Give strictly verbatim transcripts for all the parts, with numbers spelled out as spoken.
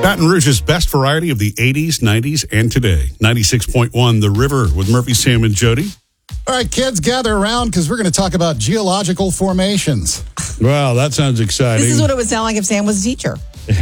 Baton Rouge's best variety of the eighties, nineties, and today. ninety-six point one The River with Murphy, Sam, and Jody. All right, kids, gather around because we're going to talk about geological formations. Wow, that sounds exciting. This is what it would sound like if Sam was a teacher.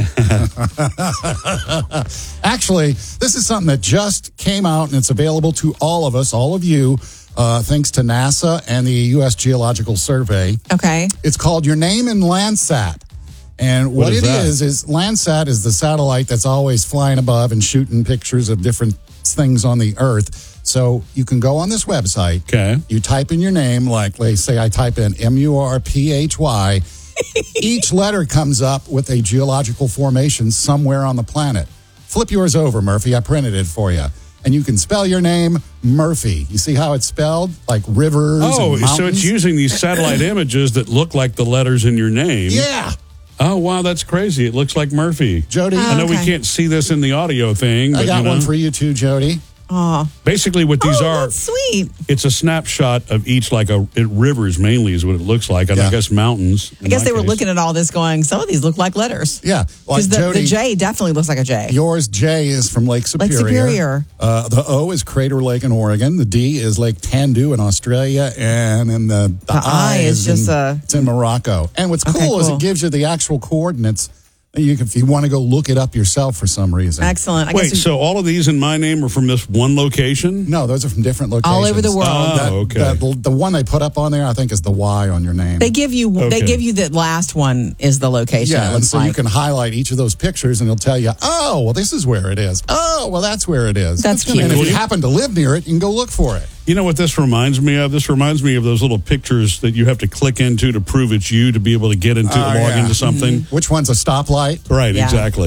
Actually, this is something that just came out, and it's available to all of us, all of you, uh, thanks to NASA and the U S Geological Survey. Okay. It's called Your Name in Landsat. And what, What is it that? is, is Landsat is the satellite that's always flying above and shooting pictures of different things on the Earth. So you can go on this website. Okay. You type in your name, like, let's say I type in M U R P H Y. Each letter comes up with a geological formation somewhere on the planet. Flip yours over, Murphy. I printed it for you. And you can spell your name Murphy. You see how it's spelled? Like rivers Oh, and mountains? so it's using these satellite images that look like the letters in your name. Yeah. Oh, wow, that's crazy. It looks like Murphy. Jody, I know we okay. can't see this in the audio thing. But, I got you know, one for you too, Jody. Oh, basically what these oh, are, that's sweet. it's a snapshot of each, like a it, rivers mainly is what it looks like, and Yeah. I guess mountains. I guess they were looking at all this going, some of these look like letters. Yeah. Like Because the, Jody, the J definitely looks like a J. yours, J, is from Lake Superior. Lake Superior. Uh, the O is Crater Lake in Oregon. The D is Lake Tandu in Australia. And then the, the, The I is just in, a- it's in Morocco. And what's Okay, cool, is cool. it gives you the actual coordinates. You can, if you want to go look it up yourself for some reason. Excellent. I Wait, guess we- so all of these in my name are from this one location? No, those are from different locations. All over the world. Oh, That- okay. that- the one they put up on there, I think, is the Y on your name. they give you they Okay. give you the last one is the location. Yeah, it and looks so like. you can highlight each of those pictures, and it'll tell you, oh, well, this is where it is. Oh, well, that's where it is. That's And cute. if you happen to live near it, you can go look for it. You know what this reminds me of? This reminds me of those little pictures that you have to click into to prove it's you to be able to get into, Oh, log yeah. into something. Which one's a stoplight? Right, Yeah. exactly.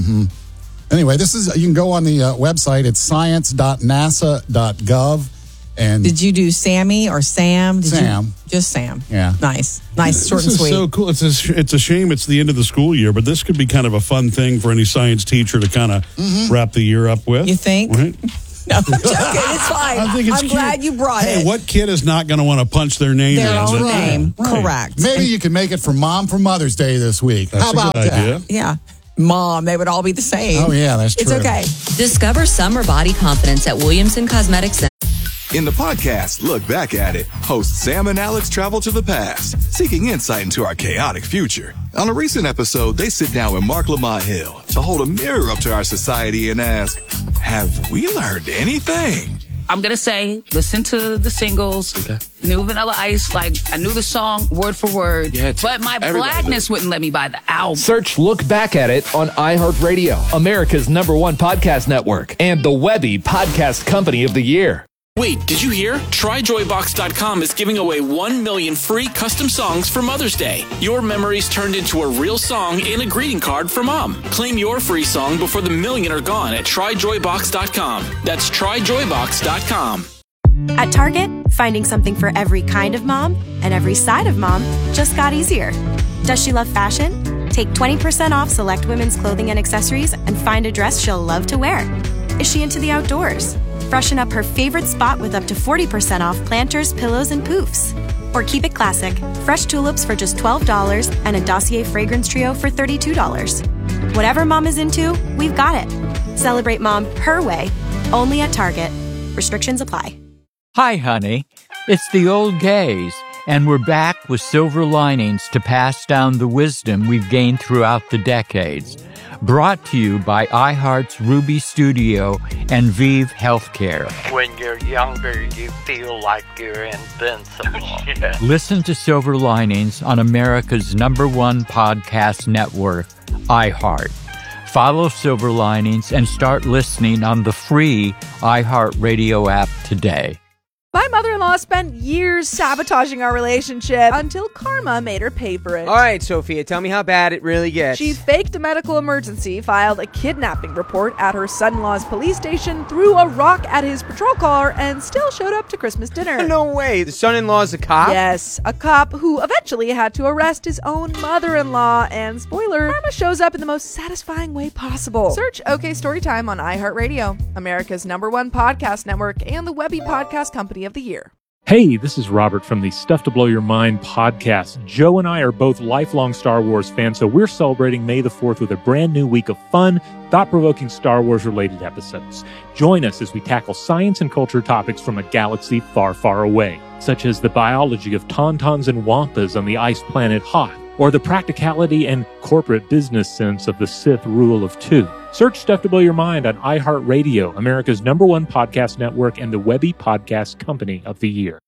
Anyway, this is you can go on the uh, website. It's science dot nasa dot gov. And Did you do Sammy or Sam? Did Sam. You, just Sam. Yeah. Nice. Nice, short This and is sweet. so cool. It's a, sh- it's a shame it's the end of the school year, but this could be kind of a fun thing for any science teacher to kind of wrap the year up with. You think? Right? No, I'm joking. It's fine. I think it's I'm cute. glad you brought Hey, it. what kid is not going to want to punch their name Their in? own That- name. Right. Correct. maybe you can make it for Mom for Mother's Day this week. That's How a about good that? idea. Yeah. Mom, they would all be the same. Oh, yeah, that's It's true. okay. Discover summer body confidence at Williamson Cosmetics Center. In the podcast, Look Back at It, hosts Sam and Alex travel to the past, seeking insight into our chaotic future. On a recent episode, they sit down with Mark Lamont Hill to hold a mirror up to our society and ask, have we learned anything? I'm gonna say, listen to the singles. Okay. New Vanilla Ice, like I knew the song word for word, Yeah, it's- but my everybody blackness wouldn't let me buy the album. Search Look Back at It on iHeartRadio, America's number one podcast network, and the Webby Podcast Company of the Year. Wait, did you hear? Try Joy Box dot com is giving away one million free custom songs for Mother's Day. Your memories turned into a real song and a greeting card for Mom. Claim your free song before the million are gone at Try Joy Box dot com. That's Try Joy Box dot com. At Target, finding something for every kind of mom and every side of mom just got easier. Does she love fashion? Take twenty percent off select women's clothing and accessories and find a dress she'll love to wear. Is she into the outdoors? Freshen up her favorite spot with up to forty percent off planters, pillows, and poofs. Or keep it classic. Fresh tulips for just twelve dollars and a Dossier fragrance trio for thirty-two dollars. Whatever mom is into, we've got it. Celebrate mom her way, only at Target. Restrictions apply. Hi, honey. It's the old gays, and we're back with silver linings to pass down the wisdom we've gained throughout the decades. Brought to you by iHeart's Ruby Studio and Vive Healthcare. When you're younger, you feel like you're invincible. Yeah. Listen to Silver Linings on America's number one podcast network, iHeart. Follow Silver Linings and start listening on the free iHeartRadio app today. My mother-in-law spent years sabotaging our relationship until karma made her pay for it. All right, Sophia, tell me how bad it really gets. She faked a medical emergency, filed a kidnapping report at her son-in-law's police station, threw a rock at his patrol car, and still showed up to Christmas dinner. No way. The son-in-law's a cop? Yes, a cop who eventually had to arrest his own mother-in-law. And spoiler, karma shows up in the most satisfying way possible. Search OK Storytime on iHeartRadio, America's number one podcast network, and the Webby Podcast Company of the Year. Hey, this is Robert from the Stuff to Blow Your Mind podcast. Joe and I are both lifelong Star Wars fans, so we're celebrating May the fourth with a brand new week of fun, thought-provoking Star Wars-related episodes. Join us as we tackle science and culture topics from a galaxy far, far away, such as the biology of tauntauns and wampas on the ice planet Hoth, or the practicality and corporate business sense of the Sith rule of two. Search Stuff to Blow Your Mind on iHeartRadio, America's number one podcast network and the Webby Podcast Company of the Year.